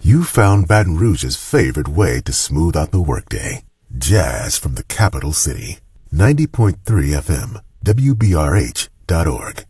You found Baton Rouge's favorite way to smooth out the workday. Jazz from the capital city. 90.3 FM, WBRH.org.